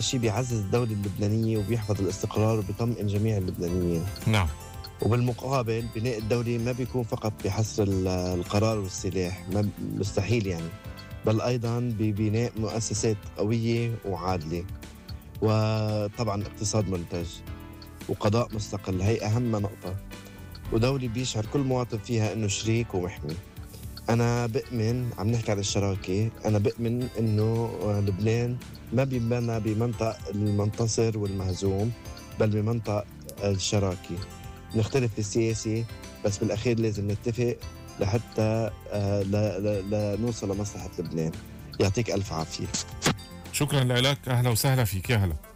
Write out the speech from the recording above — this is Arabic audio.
هالشي بيعزز الدولة اللبنانية وبيحفظ الاستقرار وبيطمئن جميع اللبنانيين. نعم. وبالمقابل بناء الدولة ما بيكون فقط بحصر القرار والسلاح، مستحيل يعني، بل أيضا ببناء مؤسسات قوية وعادلة، وطبعا اقتصاد منتج وقضاء مستقل، هي أهم نقطة، ودولة بيشعر كل مواطن فيها أنه شريك ومحمي. أنا بؤمن، عم نحكي عن الشراكة، أنا بؤمن أنه لبنان ما بيبنى بمنطق المنتصر والمهزوم، بل بمنطق الشراكة. نختلف في السياسة بس بالأخير لازم نتفق لحتى نوصل لمصلحة لبنان. يعطيك ألف عافية. شكرا لك، أهلا وسهلا فيك. يا هلا.